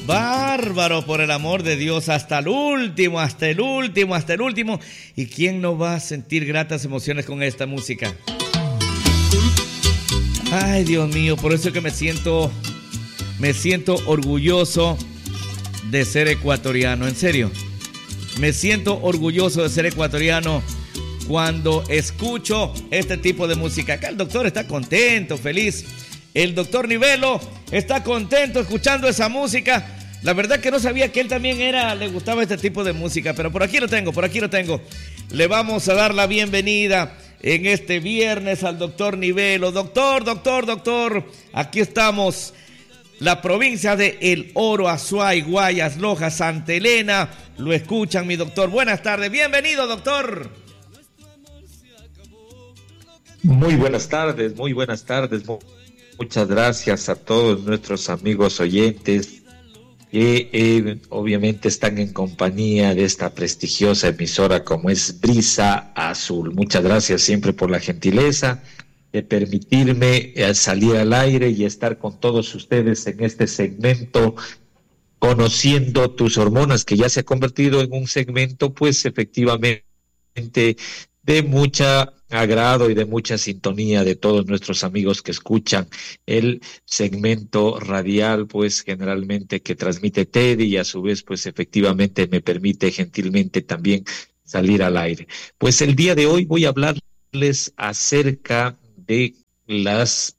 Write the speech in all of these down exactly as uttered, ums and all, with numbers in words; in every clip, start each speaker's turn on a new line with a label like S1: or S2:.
S1: Bárbaro, por el amor de Dios, hasta el último, hasta el último, hasta el último. ¿Y quién no va a sentir gratas emociones con esta música? Ay, Dios mío, por eso es que me siento, me siento orgulloso de ser ecuatoriano, en serio. Me siento orgulloso de ser ecuatoriano cuando escucho este tipo de música. Acá el doctor está contento, feliz. El doctor Nivelo está contento escuchando esa música. La verdad que no sabía que él también era, le gustaba este tipo de música, pero por aquí lo tengo, por aquí lo tengo. Le vamos a dar la bienvenida en este viernes al doctor Nivelo. Doctor, doctor, doctor, aquí estamos. La provincia de El Oro, Azuay, Guayas, Loja, Santa Elena. Lo escuchan, mi doctor. Buenas tardes, bienvenido, doctor.
S2: Muy buenas tardes, muy buenas tardes. Muchas gracias a todos nuestros amigos oyentes que eh, obviamente están en compañía de esta prestigiosa emisora como es Brisa Azul. Muchas gracias siempre por la gentileza de permitirme eh, salir al aire y estar con todos ustedes en este segmento Conociendo tus hormonas, que ya se ha convertido en un segmento pues efectivamente de mucha agrado y de mucha sintonía de todos nuestros amigos que escuchan el segmento radial, pues generalmente que transmite Teddy y a su vez pues efectivamente me permite gentilmente también salir al aire. Pues el día de hoy voy a hablarles acerca de los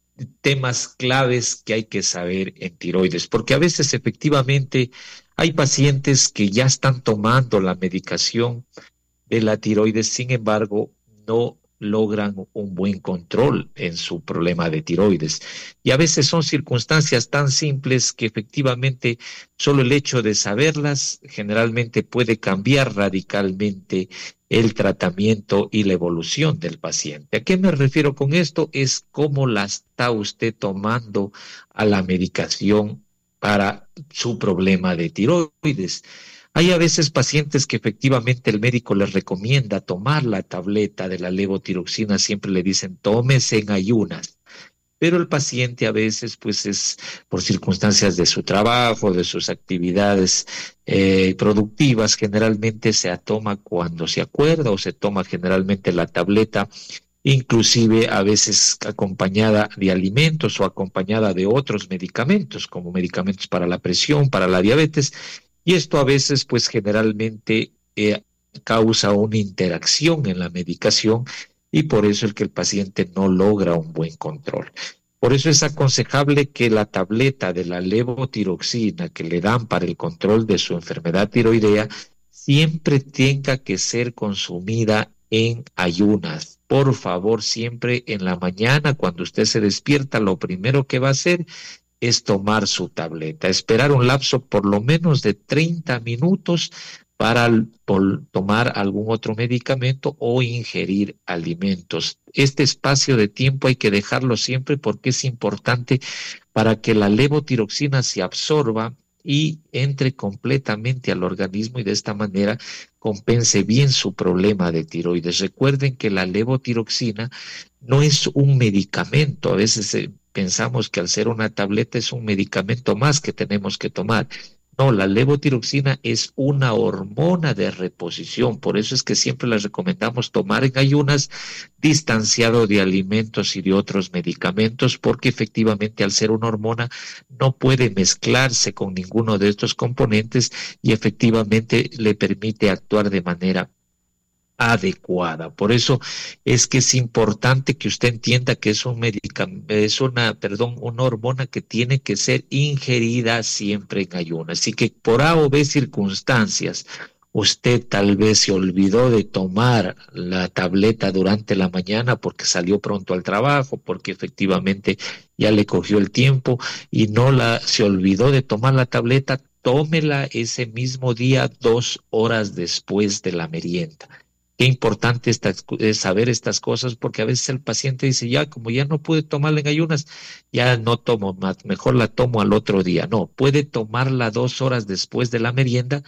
S2: temas claves que hay que saber en tiroides, porque a veces efectivamente hay pacientes que ya están tomando la medicación de la tiroides, sin embargo, no logran un buen control en su problema de tiroides. Y a veces son circunstancias tan simples que efectivamente solo el hecho de saberlas generalmente puede cambiar radicalmente el tratamiento y la evolución del paciente. ¿A qué me refiero con esto? Es cómo la está usted tomando a la medicación para su problema de tiroides. Hay a veces pacientes que efectivamente el médico les recomienda tomar la tableta de la levotiroxina, siempre le dicen tómese en ayunas, pero el paciente a veces pues es por circunstancias de su trabajo, de sus actividades eh, productivas, generalmente se toma cuando se acuerda o se toma generalmente la tableta, inclusive a veces acompañada de alimentos o acompañada de otros medicamentos, como medicamentos para la presión, para la diabetes. Y esto a veces, pues generalmente eh, causa una interacción en la medicación y por eso es que el paciente no logra un buen control. Por eso es aconsejable que la tableta de la levotiroxina que le dan para el control de su enfermedad tiroidea siempre tenga que ser consumida en ayunas. Por favor, siempre en la mañana, cuando usted se despierta, lo primero que va a hacer es tomar su tableta, esperar un lapso por lo menos de treinta minutos para por tomar algún otro medicamento o ingerir alimentos. Este espacio de tiempo hay que dejarlo siempre porque es importante para que la levotiroxina se absorba y entre completamente al organismo y de esta manera compense bien su problema de tiroides. Recuerden que la levotiroxina no es un medicamento, a veces se pensamos que al ser una tableta es un medicamento más que tenemos que tomar. No, la levotiroxina es una hormona de reposición, por eso es que siempre les recomendamos tomar en ayunas, distanciado de alimentos y de otros medicamentos, porque efectivamente al ser una hormona no puede mezclarse con ninguno de estos componentes y efectivamente le permite actuar de manera adecuada. Por eso es que es importante que usted entienda que es un medicamento, es una, perdón, una hormona que tiene que ser ingerida siempre en ayunas. Así que por A o B circunstancias, usted tal vez se olvidó de tomar la tableta durante la mañana porque salió pronto al trabajo, porque efectivamente ya le cogió el tiempo y no la, se olvidó de tomar la tableta, tómela ese mismo día, dos horas después de la merienda. Qué importante esta, es saber estas cosas porque a veces el paciente dice, ya como ya no pude tomarla en ayunas, ya no tomo más, mejor la tomo al otro día. No, puede tomarla dos horas después de la merienda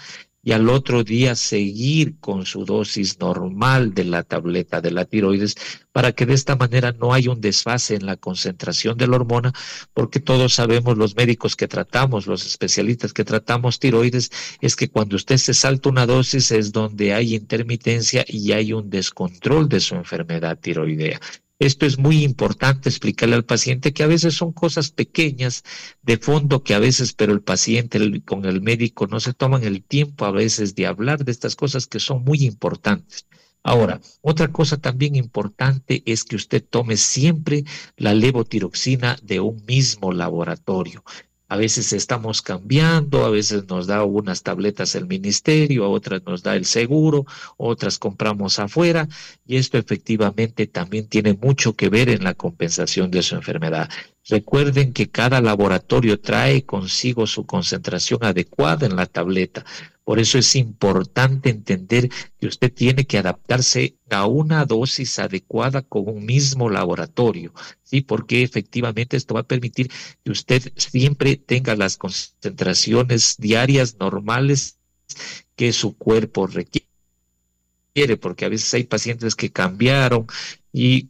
S2: y al otro día seguir con su dosis normal de la tableta de la tiroides, para que de esta manera no haya un desfase en la concentración de la hormona, porque todos sabemos, los médicos que tratamos, los especialistas que tratamos tiroides, es que cuando usted se salta una dosis es donde hay intermitencia y hay un descontrol de su enfermedad tiroidea. Esto es muy importante explicarle al paciente, que a veces son cosas pequeñas de fondo, que a veces, pero el paciente el, con el médico no se toman el tiempo a veces de hablar de estas cosas que son muy importantes. Ahora, otra cosa también importante es que usted tome siempre la levotiroxina de un mismo laboratorio. A veces estamos cambiando, a veces nos da unas tabletas el ministerio, a otras nos da el seguro, otras compramos afuera, y esto efectivamente también tiene mucho que ver en la compensación de su enfermedad. Recuerden que cada laboratorio trae consigo su concentración adecuada en la tableta. Por eso es importante entender que usted tiene que adaptarse a una dosis adecuada con un mismo laboratorio, ¿sí? Porque efectivamente esto va a permitir que usted siempre tenga las concentraciones diarias normales que su cuerpo requiere, porque a veces hay pacientes que cambiaron y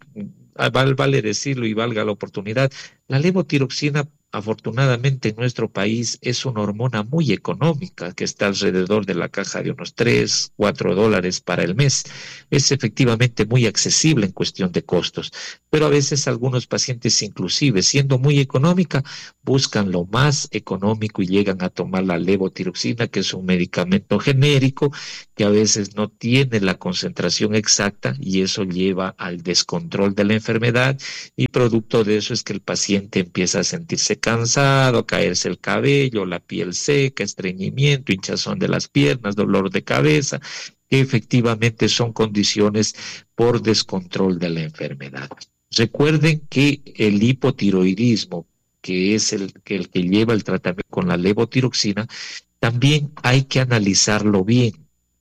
S2: vale decirlo y valga la oportunidad, la levotiroxina afortunadamente en nuestro país es una hormona muy económica, que está alrededor de la caja de unos tres, cuatro dólares para el mes. Es efectivamente muy accesible en cuestión de costos, pero a veces algunos pacientes, inclusive siendo muy económica, buscan lo más económico y llegan a tomar la levotiroxina, que es un medicamento genérico que a veces no tiene la concentración exacta, y eso lleva al descontrol de la enfermedad, y producto de eso es que el paciente empieza a sentirse cansado, caerse el cabello, la piel seca, estreñimiento, hinchazón de las piernas, dolor de cabeza, que efectivamente son condiciones por descontrol de la enfermedad. Recuerden que el hipotiroidismo, que es el que, el que lleva el tratamiento con la levotiroxina, también hay que analizarlo bien.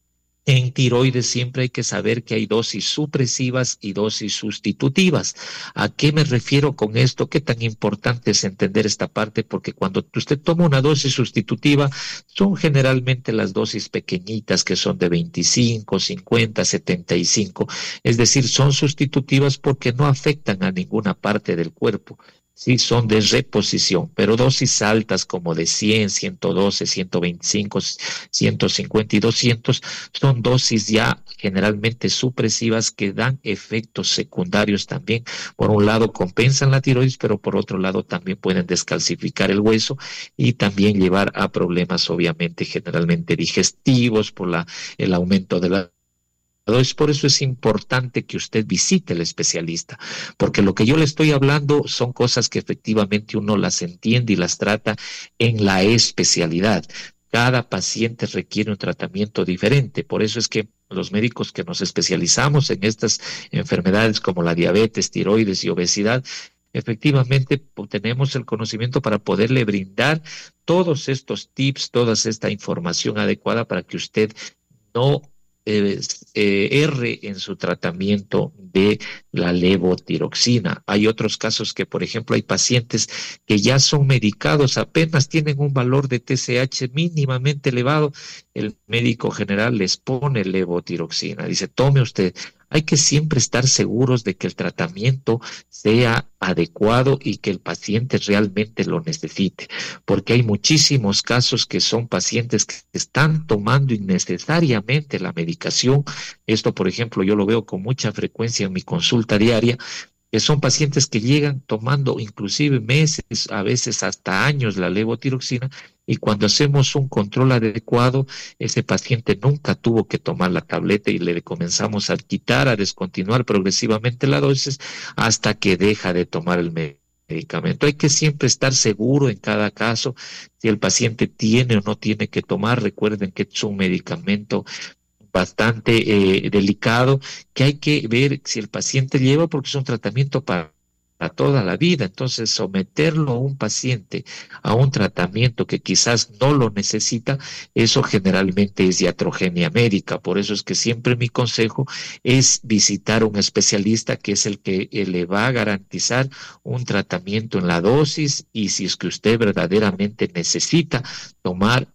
S2: En tiroides siempre hay que saber que hay dosis supresivas y dosis sustitutivas. ¿A qué me refiero con esto? ¿Qué tan importante es entender esta parte? Porque cuando usted toma una dosis sustitutiva, son generalmente las dosis pequeñitas, que son de veinticinco, cincuenta, setenta y cinco. Es decir, son sustitutivas porque no afectan a ninguna parte del cuerpo. Sí, son de reposición, pero dosis altas como de cien, ciento doce, ciento veinticinco, ciento cincuenta y doscientos son dosis ya generalmente supresivas, que dan efectos secundarios también. Por un lado compensan la tiroides, pero por otro lado también pueden descalcificar el hueso y también llevar a problemas obviamente generalmente digestivos por la, el aumento de la. Entonces, por eso es importante que usted visite al especialista, porque lo que yo le estoy hablando son cosas que efectivamente uno las entiende y las trata en la especialidad. Cada paciente requiere un tratamiento diferente, por eso es que los médicos que nos especializamos en estas enfermedades como la diabetes, tiroides y obesidad, efectivamente tenemos el conocimiento para poderle brindar todos estos tips, toda esta información adecuada para que usted no Eh, eh, erre en su tratamiento de la levotiroxina. Hay otros casos que, por ejemplo, hay pacientes que ya son medicados, apenas tienen un valor de T S H mínimamente elevado, el médico general les pone levotiroxina, dice, tome usted. Hay que siempre estar seguros de que el tratamiento sea adecuado y que el paciente realmente lo necesite, porque hay muchísimos casos que son pacientes que están tomando innecesariamente la medicación. Esto, por ejemplo, yo lo veo con mucha frecuencia en mi consulta diaria, que son pacientes que llegan tomando inclusive meses, a veces hasta años la levotiroxina, y cuando hacemos un control adecuado, ese paciente nunca tuvo que tomar la tableta y le comenzamos a quitar, a descontinuar progresivamente la dosis hasta que deja de tomar el medicamento. Hay que siempre estar seguro en cada caso si el paciente tiene o no tiene que tomar. Recuerden que es un medicamento bastante eh, delicado, que hay que ver si el paciente lleva, porque es un tratamiento para, para toda la vida. Entonces, someterlo a un paciente a un tratamiento que quizás no lo necesita, eso generalmente es iatrogenia médica. Por eso es que siempre mi consejo es visitar a un especialista, que es el que eh, le va a garantizar un tratamiento en la dosis, y si es que usted verdaderamente necesita tomar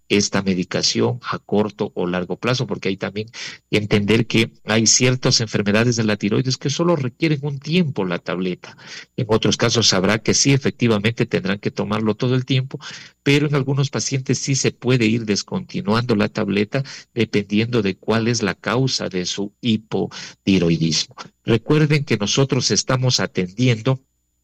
S2: esta medicación a corto o largo plazo, porque hay también que entender que hay ciertas enfermedades de la tiroides que solo requieren un tiempo la tableta. En otros casos sabrá que sí, efectivamente tendrán que tomarlo todo el tiempo, pero en algunos pacientes sí se puede ir descontinuando la tableta dependiendo de cuál es la causa de su hipotiroidismo. Recuerden que nosotros estamos atendiendo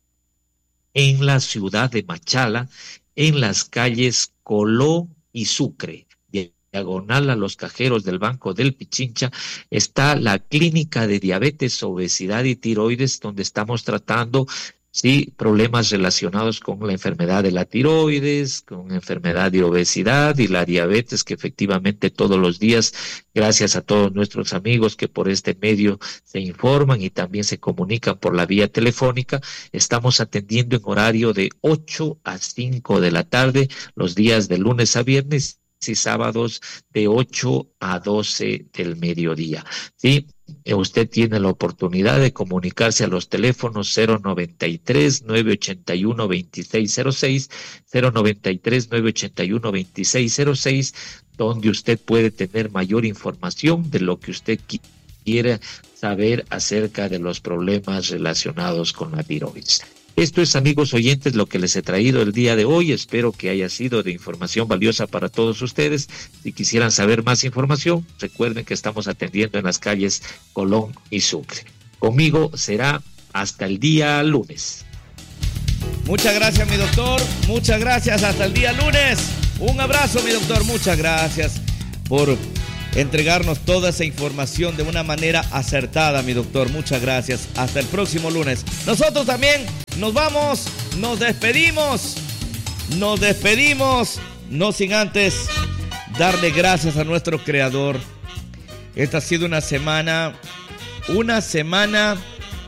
S2: en la ciudad de Machala, en las calles Colón y Sucre, diagonal a los cajeros del Banco del Pichincha, está la clínica de diabetes, obesidad y tiroides, donde estamos tratando sí, problemas relacionados con la enfermedad de la tiroides, con enfermedad de obesidad y la diabetes, que efectivamente todos los días, gracias a todos nuestros amigos que por este medio se informan y también se comunican por la vía telefónica, estamos atendiendo en horario de ocho a cinco de la tarde, los días de lunes a viernes y sábados de ocho a doce del mediodía. ¿Sí? Usted tiene la oportunidad de comunicarse a los teléfonos cero noventa y tres, nueve ochenta y uno, veintiséis cero seis, cero noventa y tres, nueve ochenta y uno, veintiséis cero seis, donde usted puede tener mayor información de lo que usted quiera saber acerca de los problemas relacionados con la tiroides. Esto es, amigos oyentes, lo que les he traído el día de hoy. Espero que haya sido de información valiosa para todos ustedes. Si quisieran saber más información, recuerden que estamos atendiendo en las calles Colón y Sucre. Conmigo será hasta el día lunes.
S1: Muchas gracias, mi doctor. Muchas gracias. Hasta el día lunes. Un abrazo, mi doctor. Muchas gracias por entregarnos toda esa información de una manera acertada, mi doctor. Muchas gracias. Hasta el próximo lunes. Nosotros también nos vamos, nos despedimos, nos despedimos, no sin antes darle gracias a nuestro Creador. Esta ha sido una semana, una semana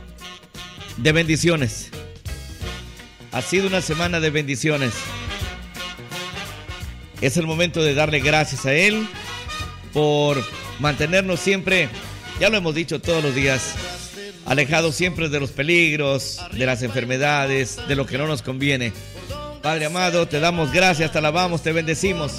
S1: de bendiciones. Ha sido una semana de bendiciones. Es el momento de darle gracias a Él por mantenernos siempre, ya lo hemos dicho todos los días, alejados siempre de los peligros, de las enfermedades, de lo que no nos conviene. Padre amado, te damos gracias, te alabamos, te bendecimos.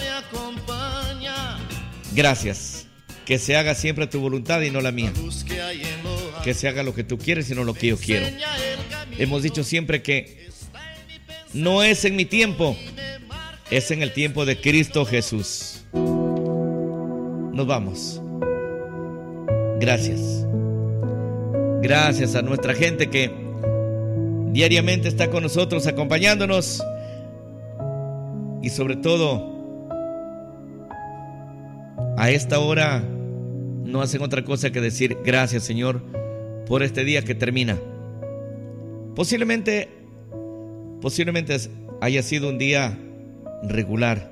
S1: Gracias. Que se haga siempre tu voluntad y no la mía. Que se haga lo que tú quieres y no lo que yo quiero. Hemos dicho siempre que no es en mi tiempo, es en el tiempo de Cristo Jesús. Nos vamos. Gracias. Gracias a nuestra gente que diariamente está con nosotros, acompañándonos. Y sobre todo, a esta hora no hacen otra cosa que decir gracias, Señor, por este día que termina. Posiblemente, posiblemente haya sido un día regular,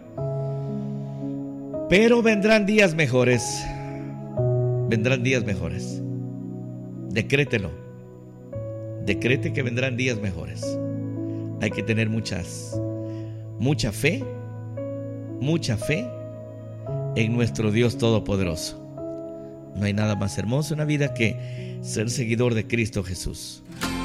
S1: pero vendrán días mejores. Vendrán días mejores. Decrételo. Decrete que vendrán días mejores. Hay que tener muchas, mucha fe, mucha fe en nuestro Dios Todopoderoso. No hay nada más hermoso en la vida que ser seguidor de Cristo Jesús.